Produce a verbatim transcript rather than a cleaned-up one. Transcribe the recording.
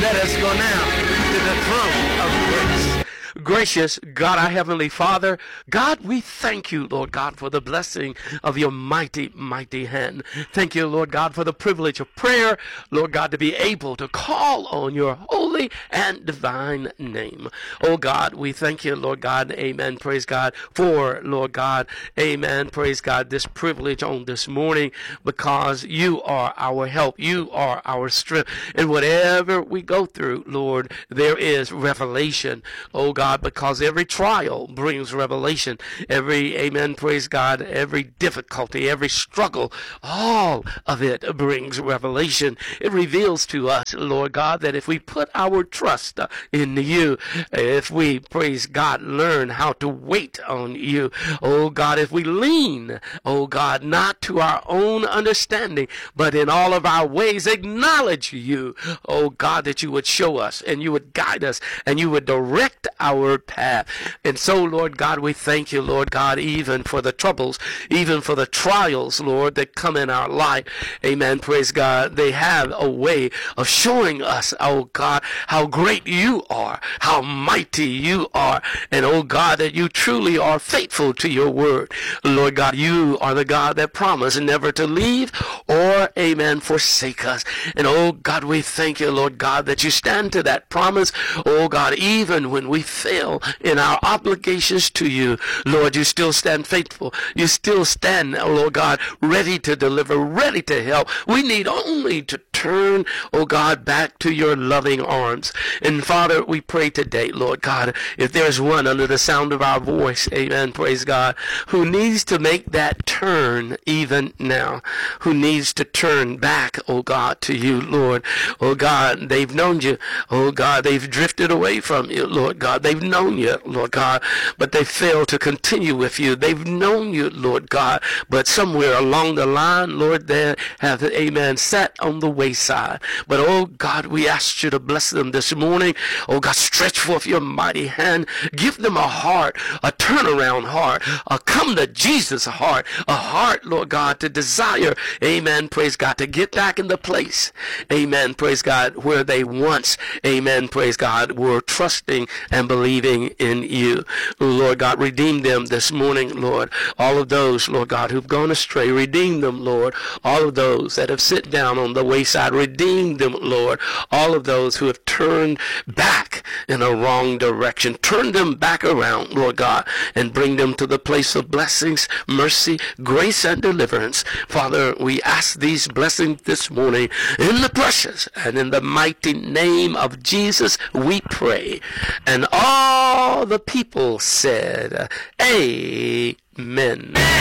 Let us go now to the throne of grace. Gracious God, our Heavenly Father, God, we thank you, Lord God, for the blessing of your mighty, mighty hand. Thank you, Lord God, for the privilege of prayer, Lord God, to be able to call on your holy and divine name. Oh God, we thank you, Lord God, amen, praise God, for, Lord God, amen, praise God, this privilege on this morning, because you are our help, you are our strength, and whatever we go through, Lord, there is revelation, oh God, because every trial brings revelation. Every, amen, praise God, every difficulty, every struggle, all of it brings revelation. It reveals to us, Lord God, that if we put our trust in you, if we, praise God, learn how to wait on you, oh God, if we lean, oh God, not to our own understanding, but in all of our ways acknowledge you, oh God, that you would show us and you would guide us and you would direct our path. And so, Lord God, we thank you, Lord God, even for the troubles, even for the trials, Lord, that come in our life. Amen. Praise God. They have a way of showing us, oh God, how great you are, how mighty you are, and oh God, that you truly are faithful to your word. Lord God, you are the God that promised never to leave or, amen, forsake us. And oh God, we thank you, Lord God, that you stand to that promise, oh God, even when we fail in our obligations to you, Lord, you still stand faithful. You still stand, oh Lord God, ready to deliver, ready to help. We need only to turn, oh God, back to your loving arms. And Father, we pray today, Lord God, if there's one under the sound of our voice, amen, praise God, who needs to make that turn even now, who needs to turn back, oh God, to you, Lord. Oh God, they've known you. Oh God, they've drifted away from you, Lord God. They've known you, Lord God, but they failed to continue with you. They've known you, Lord God, but somewhere along the line, Lord, they have, amen, sat on the wayside. But, oh God, we ask you to bless them this morning. Oh God, stretch forth your mighty hand. Give them a heart, a turnaround heart, a come to Jesus heart, a heart, Lord God, to desire, amen, praise God, to get back in the place, amen, praise God, where they once, amen, praise God, were trusting and believing in you. Lord God, redeem them this morning, Lord. All of those, Lord God, who've gone astray, redeem them, Lord. All of those that have sit down on the wayside, redeem them, Lord. All of those who have turned back in a wrong direction, turn them back around, Lord God, and bring them to the place of blessings, mercy, grace, and deliverance. Father, we ask these blessings this morning in the precious and in the mighty name of Jesus, we pray. And all the people said, Amen.